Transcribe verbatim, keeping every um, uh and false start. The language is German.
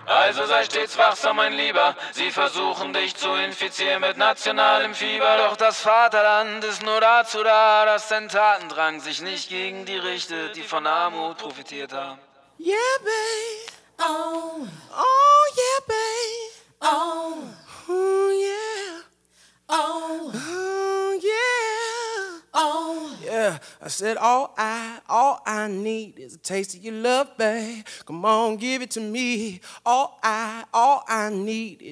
Also sei stets wachsam, mein Lieber. Sie versuchen dich zu infizieren mit nationalem Fieber. Doch das Vaterland ist nur dazu da, dass dein Tatendrang sich nicht gegen die richtet, die von Armut profitiert haben. Yeah, babe. Oh. Oh, yeah, babe. Oh. Oh, yeah. Oh. Oh, yeah. Oh. Yeah, I said all I, all I need is a taste of your love, babe. Come on, give it to me. All I, all I need is